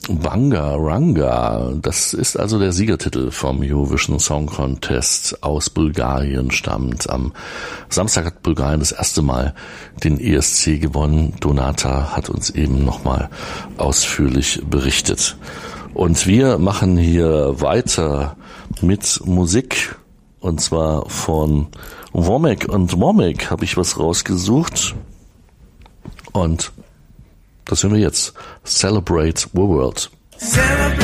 Bangaranga, das ist also der Siegertitel vom Eurovision Song Contest, aus Bulgarien stammt. Am Samstag hat Bulgarien das erste Mal den ESC gewonnen. Donata hat uns eben nochmal ausführlich berichtet. Und wir machen hier weiter mit Musik, und zwar von Womack und Womack habe ich was rausgesucht. Und das hören wir jetzt. Celebrate the World. Celebrate